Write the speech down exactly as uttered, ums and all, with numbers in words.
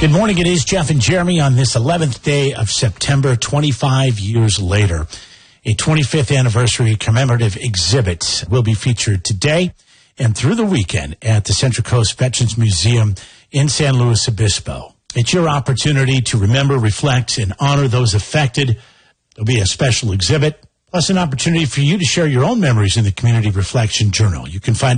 Good morning. It is Jeff and Jeremy on this eleventh day of September, twenty-five years later. A twenty-fifth anniversary commemorative exhibit will be featured today and through the weekend at the Central Coast Veterans Museum in San Luis Obispo. It's your opportunity to remember, reflect, and honor those affected. There'll be a special exhibit, plus an opportunity for you to share your own memories in the Community Reflection Journal. You can find